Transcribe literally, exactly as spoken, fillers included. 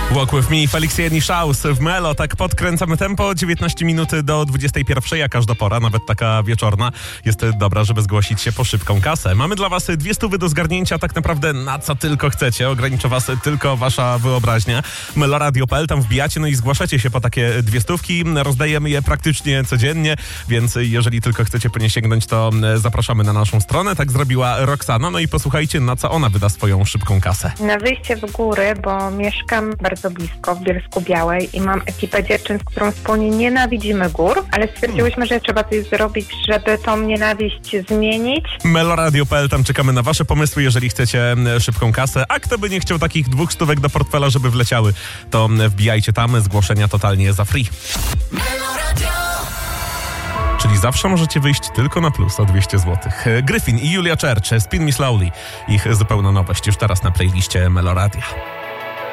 Walk With Me, Felix Jeniszhaus w Melo. Tak podkręcamy tempo, dziewiętnaście minut do dwudziestej pierwszej, a każda pora, nawet taka wieczorna, jest dobra, żeby zgłosić się po szybką kasę. Mamy dla was dwie stówy do zgarnięcia tak naprawdę na co tylko chcecie. Ogranicza was tylko wasza wyobraźnia. meloradio kropka p l, tam wbijacie, no i zgłaszacie się po takie dwie stówki. Rozdajemy je praktycznie codziennie, więc jeżeli tylko chcecie po nie sięgnąć, to zapraszamy na naszą stronę. Tak zrobiła Roxana, no i posłuchajcie, na co ona wyda swoją szybką kasę. Na wyjście w góry, bo mieszkam bardzo blisko w Bielsku Białej i mam ekipę dziewczyn, z którą wspólnie nienawidzimy gór, ale stwierdziłyśmy, że trzeba coś zrobić, żeby tą nienawiść zmienić. meloradio kropka p l, tam czekamy na wasze pomysły, jeżeli chcecie szybką kasę, a kto by nie chciał takich dwóch stówek do portfela, żeby wleciały, to wbijajcie tam, zgłoszenia totalnie za free. Czyli zawsze możecie wyjść tylko na plus o dwieście złotych. Gryfin i Julia Church, Spin Me Slowly. Ich zupełna nowość już teraz na playliście Meloradia.